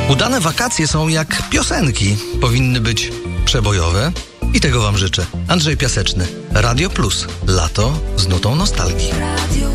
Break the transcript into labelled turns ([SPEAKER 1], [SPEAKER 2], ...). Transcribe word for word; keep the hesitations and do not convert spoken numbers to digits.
[SPEAKER 1] Udane wakacje są jak piosenki. Powinny być przebojowe i tego wam życzę. Andrzej Piaseczny, Radio Plus. Lato z nutą nostalgii.